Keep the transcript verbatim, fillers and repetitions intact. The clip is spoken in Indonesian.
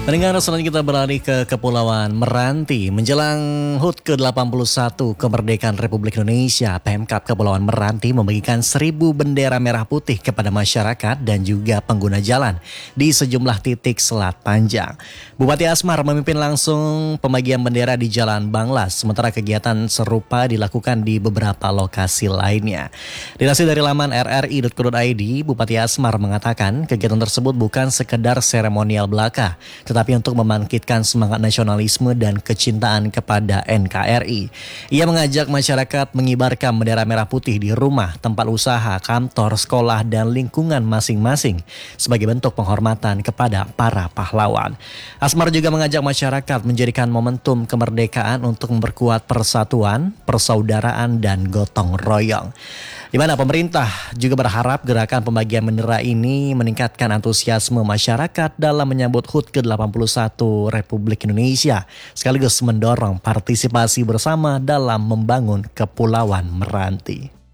Pendengar, selanjutnya kita beralih ke Kepulauan Meranti. Menjelang H U T ke delapan puluh satu kemerdekaan Republik Indonesia, Pemkab Kepulauan Meranti membagikan seribu bendera merah putih kepada masyarakat dan juga pengguna jalan di sejumlah titik Selat Panjang. Bupati Asmar memimpin langsung pembagian bendera di Jalan Banglas, sementara kegiatan serupa dilakukan di beberapa lokasi lainnya. Dilansir dari laman r r i titik co titik i d, Bupati Asmar mengatakan kegiatan tersebut bukan sekedar seremonial belaka, tetapi untuk membangkitkan semangat nasionalisme dan kecintaan kepada N K R I. Ia mengajak masyarakat mengibarkan bendera merah putih di rumah, tempat usaha, kantor, sekolah, dan lingkungan masing-masing sebagai bentuk penghormatan kepada para pahlawan. Asmar juga mengajak masyarakat menjadikan momentum kemerdekaan untuk memperkuat persatuan, persaudaraan, dan gotong royong. Di mana pemerintah juga berharap gerakan pembagian bendera ini meningkatkan antusiasme masyarakat dalam menyambut H U T ke delapan puluh satu Republik Indonesia, sekaligus mendorong partisipasi bersama dalam membangun Kepulauan Meranti.